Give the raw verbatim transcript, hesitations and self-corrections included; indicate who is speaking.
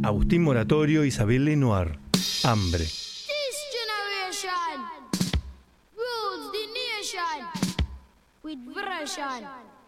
Speaker 1: Agustín Moratorio, Isabel Lenoir. Hambre.
Speaker 2: This generation rules the nation with version.